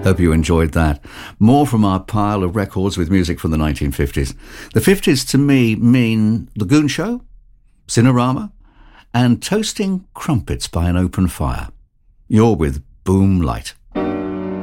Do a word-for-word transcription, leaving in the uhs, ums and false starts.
Hope you enjoyed that. More from our pile of records with music from the nineteen fifties. The fifties to me mean The Goon Show, Cinerama, and toasting crumpets by an open fire. You're with Boom Light.